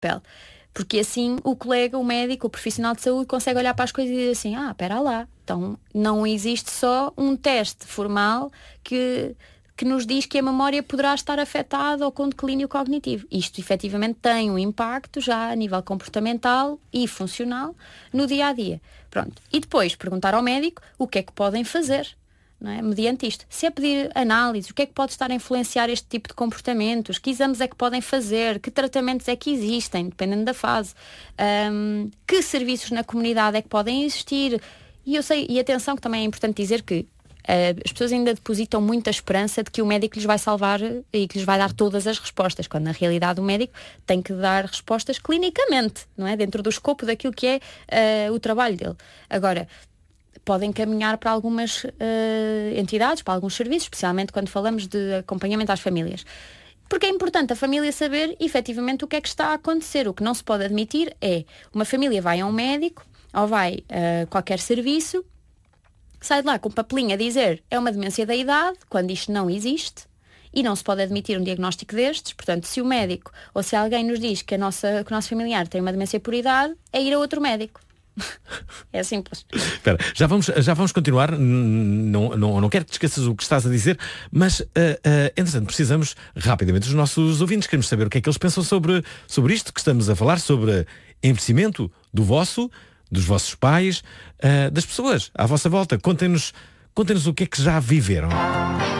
pele. Porque assim o colega, o médico, o profissional de saúde consegue olhar para as coisas e dizer assim, espera lá, então não existe só um teste formal que nos diz que a memória poderá estar afetada ou com declínio cognitivo. Isto efetivamente tem um impacto já a nível comportamental e funcional no dia-a-dia. Pronto. E depois perguntar ao médico o que é que podem fazer, não é? Mediante isto. Se é pedir análise, o que é que pode estar a influenciar este tipo de comportamentos? Que exames é que podem fazer? Que tratamentos é que existem, dependendo da fase? Que serviços na comunidade é que podem existir? E eu sei, e atenção que também é importante dizer que as pessoas ainda depositam muita esperança de que o médico lhes vai salvar e que lhes vai dar todas as respostas, quando na realidade o médico tem que dar respostas clinicamente, não é? Dentro do escopo daquilo que é o trabalho dele. Agora, podem caminhar para algumas entidades, para alguns serviços, especialmente quando falamos de acompanhamento às famílias. Porque é importante a família saber efetivamente o que é que está a acontecer. O que não se pode admitir é uma família vai a um médico ou vai a qualquer serviço, sai de lá com um papelinho a dizer é uma demência da idade, quando isto não existe, e não se pode admitir um diagnóstico destes. Portanto, se o médico ou se alguém nos diz que o nosso familiar tem uma demência por idade, é ir a outro médico. É simples. Espera, já vamos continuar. Não quero que te esqueças o que estás a dizer, mas entretanto precisamos rapidamente dos nossos ouvintes. Queremos saber o que é que eles pensam sobre isto que estamos a falar, sobre envelhecimento dos vossos pais, das pessoas à vossa volta. Contem-nos o que é que já viveram.